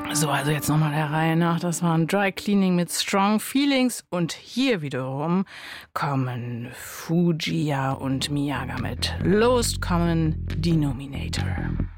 So, also jetzt nochmal der Reihe nach. Das waren Dry Cleaning mit Strong Feelings. Und hier wiederum kommen Fujiya und Miyaga mit Lowest Common Denominator.